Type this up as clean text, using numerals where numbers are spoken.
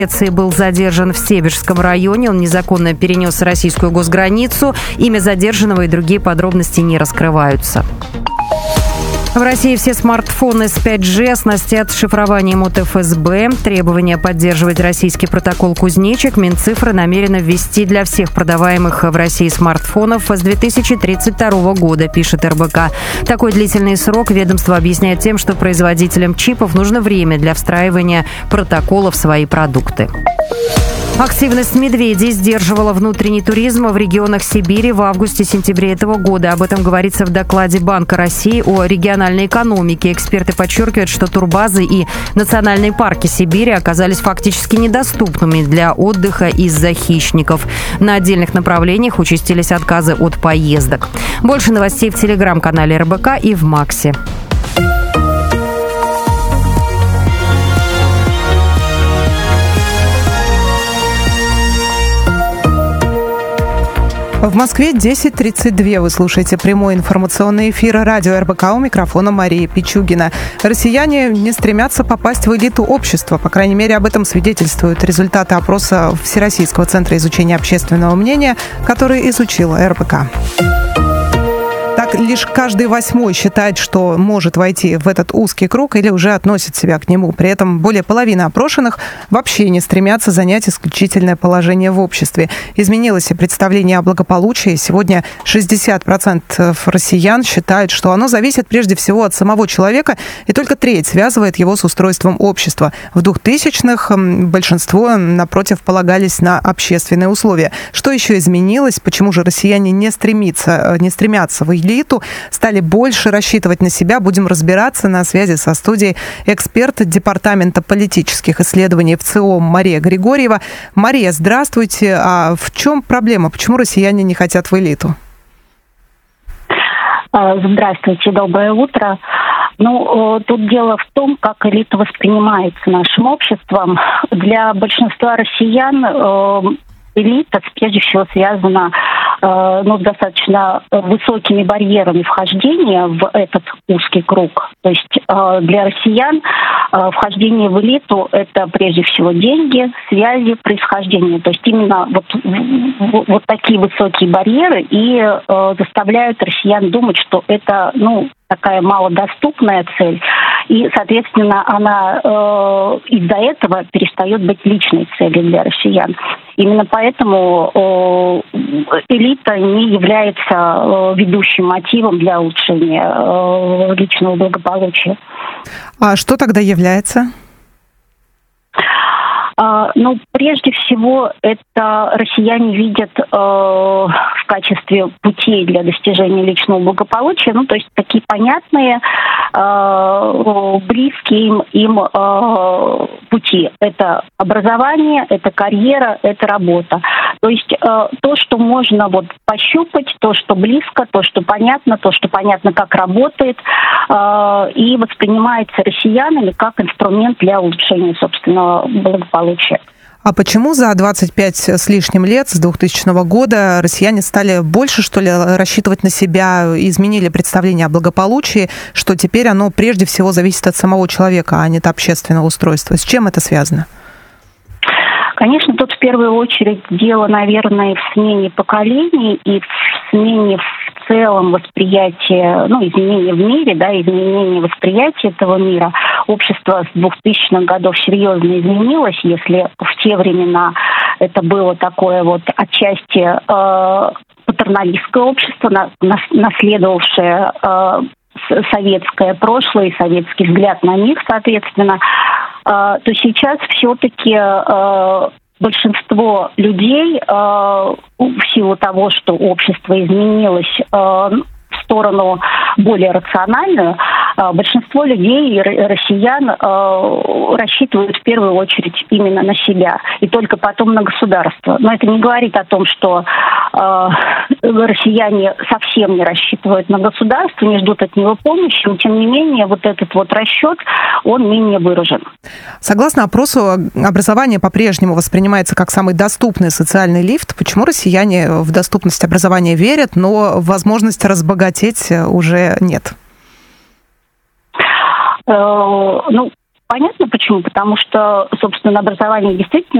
Был задержан в Себежском районе. Он незаконно перенес российскую госграницу. Имя задержанного и другие подробности не раскрываются. В России все смартфоны с 5G оснастят шифрованием от ФСБ. Требование поддерживать российский протокол «Кузнечик» Минцифры намерена ввести для всех продаваемых в России смартфонов с 2032 года, пишет РБК. Такой длительный срок ведомство объясняет тем, что производителям чипов нужно время для встраивания протокола в свои продукты. Активность медведей сдерживала внутренний туризм в регионах Сибири в августе-сентябре этого года. Об этом говорится в докладе Банка России о региональной экономике. Эксперты подчеркивают, что турбазы и национальные парки Сибири оказались фактически недоступными для отдыха из-за хищников. На отдельных направлениях участились отказы от поездок. Больше новостей в телеграм-канале РБК и в Максе. В Москве 10:32. Вы слушаете прямой информационный эфир радио РБК, у микрофона Мария Пичугина. Россияне не стремятся попасть в элиту общества. По крайней мере, об этом свидетельствуют результаты опроса Всероссийского центра изучения общественного мнения, который изучила РБК. Так, лишь каждый 8-й считает, что может войти в этот узкий круг или уже относит себя к нему. При этом более половины опрошенных вообще не стремятся занять исключительное положение в обществе. Изменилось и представление о благополучии. Сегодня 60% россиян считают, что оно зависит прежде всего от самого человека, и только треть связывает его с устройством общества. В 2000-х большинство, напротив, полагались на общественные условия. Что еще изменилось? Почему же россияне не стремятся в элиту, стали больше рассчитывать на себя? Будем разбираться. На связи со студией эксперт Департамента политических исследований ВЦИОМ Мария Григорьева. Мария, здравствуйте. А в чем проблема? Почему россияне не хотят в элиту? Здравствуйте, доброе утро. Тут дело в том, как элита воспринимается нашим обществом. Для большинства россиян элита, прежде всего, связана с достаточно высокими барьерами вхождения в этот узкий круг. То есть для россиян вхождение в элиту – это прежде всего деньги, связи, происхождение. То есть именно вот такие высокие барьеры и заставляют россиян думать, что это такая малодоступная цель, и, соответственно, она из-за этого перестает быть личной целью для россиян. Именно поэтому элита не является ведущим мотивом для улучшения личного благополучия. А что тогда является? Прежде всего, это россияне видят в качестве путей для достижения личного благополучия, то есть такие понятные, близкие им пути. Это образование, это карьера, это работа. То есть то, что можно пощупать, то, что близко, то, что понятно, как работает, и воспринимается россиянами как инструмент для улучшения собственного благополучия. А почему за 25 с лишним лет, с 2000 года, россияне стали больше, что ли, рассчитывать на себя, изменили представление о благополучии, что теперь оно прежде всего зависит от самого человека, а не от общественного устройства? С чем это связано? Конечно, тут в первую очередь дело, наверное, в смене поколений и в смене в целом восприятия, изменения в мире, изменения восприятия этого мира. Общество с 2000-х годов серьезно изменилось. Если в те времена это было такое отчасти патерналистское общество, наследовавшее советское прошлое и советский взгляд на мир, соответственно, то сейчас все-таки большинство людей в силу того, что общество изменилось в сторону более рациональную, большинство людей, россиян, рассчитывают в первую очередь именно на себя и только потом на государство. Но это не говорит о том, что россияне совсем не рассчитывают на государство, не ждут от него помощи, но тем не менее этот расчет, он менее выражен. Согласно опросу, образование по-прежнему воспринимается как самый доступный социальный лифт. Почему россияне в доступность образования верят, но в возможность разбогатеть уже нет? Понятно почему, потому что, собственно, образование действительно